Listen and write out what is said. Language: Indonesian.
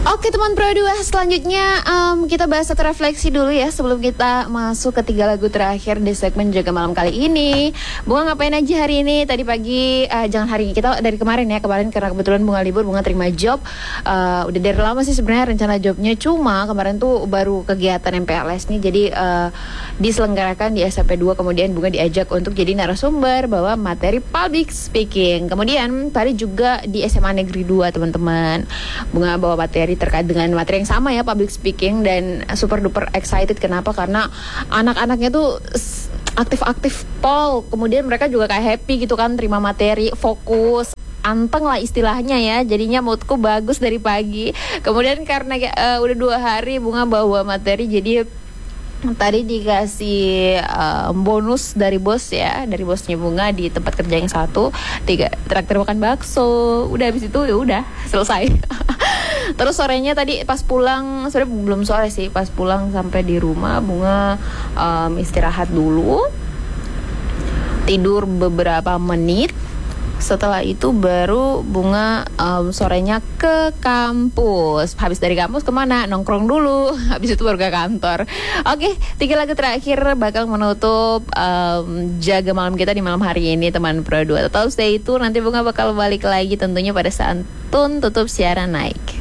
Oke teman Pro 2, selanjutnya kita bahas satu refleksi dulu ya sebelum kita masuk ke 3 lagu terakhir di segmen Jaga Malam kali ini. Bunga ngapain aja hari ini? Tadi pagi, jangan hari ini, kita dari kemarin ya. Kemarin karena kebetulan Bunga libur, Bunga terima job. Udah dari lama sih sebenarnya rencana jobnya, cuma kemarin tuh baru kegiatan MPLS nih. Jadi diselenggarakan di SMP 2, kemudian Bunga diajak untuk jadi narasumber bawa materi public speaking. Kemudian tadi juga di SMA Negeri 2 teman-teman, Bunga bawa materi terkait dengan materi yang sama ya, public speaking, dan super duper excited. Kenapa? Karena anak-anaknya tuh aktif-aktif pol, kemudian mereka juga kayak happy gitu kan, terima materi, fokus, anteng lah istilahnya ya. Jadinya moodku bagus dari pagi. Kemudian karena udah 2 hari Bunga bawa materi, jadi tadi dikasih bonus dari bos ya, dari bosnya Bunga di tempat kerja yang satu, 3 traktir makan bakso. Udah habis itu ya udah selesai. Terus sorenya tadi pas pulang, sebenarnya belum sore sih, pas pulang sampai di rumah Bunga istirahat dulu, tidur beberapa menit. Setelah itu baru Bunga sorenya ke kampus. Habis dari kampus kemana? Nongkrong dulu. Habis itu baru ke kantor. Oke, 3 lagu terakhir bakal menutup Jaga Malam kita di malam hari ini teman Pro 2. Tetap stay tune, nanti Bunga bakal balik lagi tentunya pada saat tutup siaran naik.